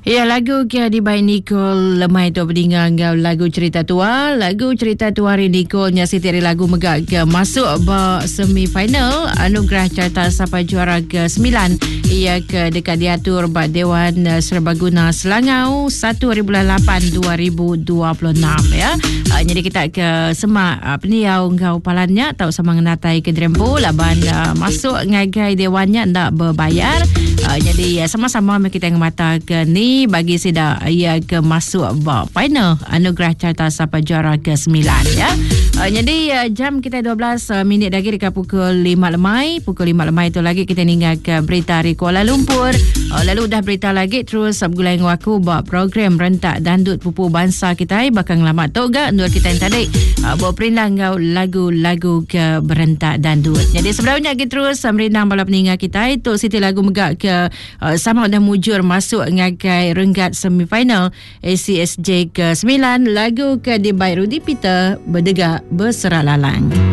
Ya, lagu kia di by Nicole lemai tu berdingan lagu cerita tua. Lagu cerita tua hari Nicole nya sitiri lagu megak ke masuk semifinal anugerah carta sampai juara ke-9. Ia ke dekat diatur bak Dewan Serbaguna Selangau 1 hari bulan 8 2026 ya. Jadi kita ke semak peniau ngau palannya tahu sama ngenatai ke Drempo laban masuk ngagai dewannya ndak berbayar. Jadi sama-sama kita ngemata ke ni bagi sida ia ke masuk final anugerah carta sampai juara ke-9 ya. Jadi jam kita 12 minit lagi dekat pukul 5 lemai. Pukul 5 lemai tu lagi kita ningat ke berita dari Kuala Lumpur. Lalu dah berita lagi terus gulai ngaku buat program rentak dandut pupu bangsa kita bakal ngelamat tu gak nur kita yang tadi buat perindang lagu-lagu ke berentak dandut. Jadi sebenarnya kita terus merindang bala peningat kita itu Siti lagu megak ke sama dah mujur masuk ngagai renggat semifinal ACSJ ke-9 lagu ke di by Rudy Peter berdegak berserah lalang.